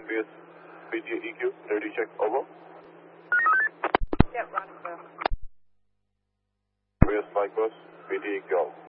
Prius BTEQ, dirty check, over. Yep, rendezvous. Prius Flight Bus, BTEQ.